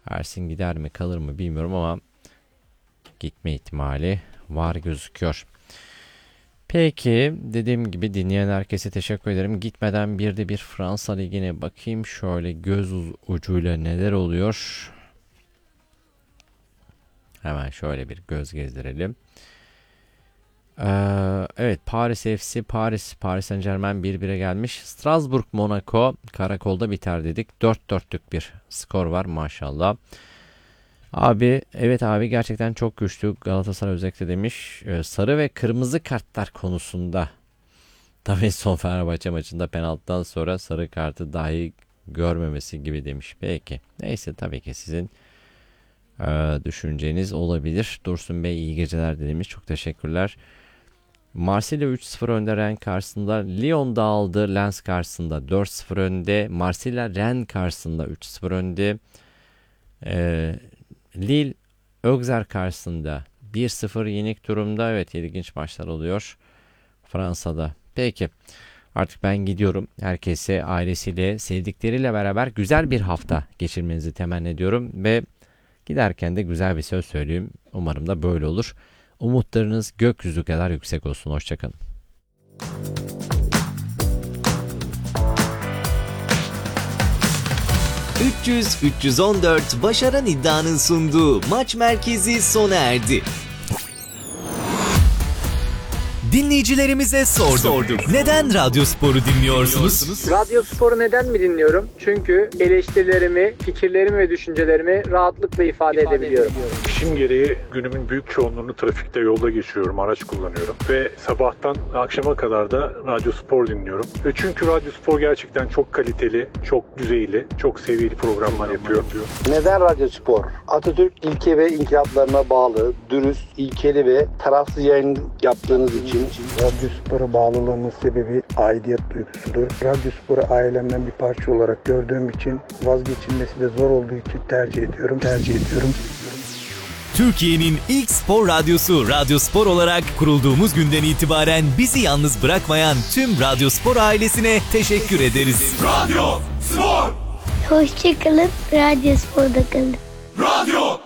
Ersin gider mi kalır mı bilmiyorum ama gitme ihtimali var gözüküyor. Peki dediğim gibi dinleyen herkese teşekkür ederim. Gitmeden bir de bir Fransa Ligi'ne bakayım. Şöyle göz ucuyla neler oluyor. Hemen şöyle bir göz gezdirelim. Evet, Paris FC Paris Saint-Germain 1-1'e gelmiş. Strasbourg Monaco karakolda biter dedik. 4-4'lük bir skor var maşallah. Abi evet abi gerçekten çok güçlü Galatasaray özellikle demiş. Sarı ve kırmızı kartlar konusunda tabii son Fenerbahçe maçında penaltıdan sonra sarı kartı dahi görmemesi gibi demiş. Peki neyse tabii ki sizin düşünceniz olabilir. Dursun Bey iyi geceler demiş. Çok teşekkürler. Marsilya 3-0 önde Rennes karşısında. Lyon dağıldı Lens karşısında 4-0 önde. Marsilya Rennes karşısında 3-0 önde. Lille Auxerre karşısında 1-0 yenik durumda. Evet, ilginç maçlar oluyor Fransa'da. Peki artık ben gidiyorum. Herkese ailesiyle, sevdikleriyle beraber güzel bir hafta geçirmenizi temenni ediyorum. Ve giderken de güzel bir söz söyleyeyim. Umarım da böyle olur. Umutlarınız gökyüzü kadar yüksek olsun. Hoşçakalın. 300-314 Başaran İddia'nın sunduğu Maç Merkezi sona erdi. Dinleyicilerimize sorduk. Neden Radyospor'u dinliyorsunuz? Radyospor'u neden mi dinliyorum? Çünkü eleştirilerimi, fikirlerimi ve düşüncelerimi rahatlıkla ifade edebiliyorum. İşim gereği günümün büyük çoğunluğunu trafikte, yolda geçiriyorum, araç kullanıyorum. Ve sabahtan akşama kadar da Radyospor dinliyorum. Ve çünkü Radyospor gerçekten çok kaliteli, çok düzeyli, çok seviyeli programlar yapıyor. Neden Radyospor? Atatürk ilke ve inkılaplarına bağlı, dürüst, ilkeli ve tarafsız yayın yaptığınız için Radyospor'a bağlılığımın sebebi aidiyet duygusudur. Radyospor'u ailemden bir parça olarak gördüğüm için vazgeçilmesi de zor olduğu için tercih ediyorum. Türkiye'nin ilk spor radyosu Radyospor olarak kurulduğumuz günden itibaren bizi yalnız bırakmayan tüm Radyospor ailesine teşekkür ederiz. Radyospor! Hoşçakalın, Radyospor'da kalın. Radyo